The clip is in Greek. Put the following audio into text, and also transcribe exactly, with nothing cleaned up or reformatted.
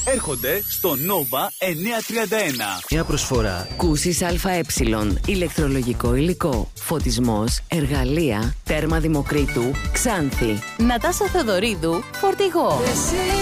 έρχονται στο Nova εννιακόσια τριάντα ένα. Μια προσφορά. Κούσης ΑΕ, ηλεκτρολογικό υλικό, φωτισμός, εργαλεία, τέρμα Δημοκρίτου, Ξάνθη. Νατάσα Θεοδωρίδου, Φορτηγό.